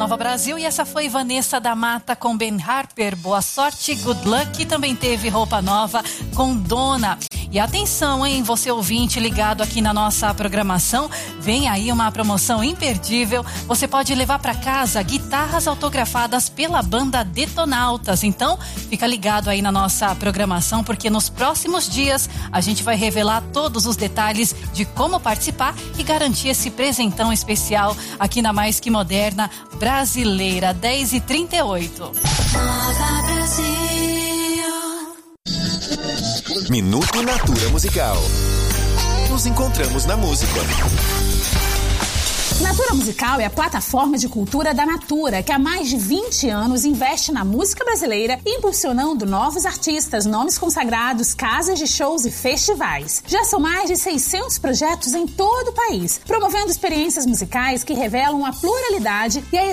Nova Brasil, e essa foi Vanessa da Mata com Ben Harper, Boa Sorte, Good Luck, e também teve Roupa Nova com Dona. E atenção, hein, você ouvinte ligado aqui na nossa programação, vem aí uma promoção imperdível. Você pode levar para casa guitarras autografadas pela banda Detonautas. Então, fica ligado aí na nossa programação, porque nos próximos dias a gente vai revelar todos os detalhes de como participar e garantir esse presentão especial aqui na Mais Que Moderna Brasileira, 10h38. Nova Brasil. Minuto Natura Musical. Nos encontramos na música. Natura Musical é a plataforma de cultura da Natura, que há mais de 20 anos investe na música brasileira, impulsionando novos artistas, nomes consagrados, casas de shows e festivais. Já são mais de 600 projetos em todo o país, promovendo experiências musicais que revelam a pluralidade e a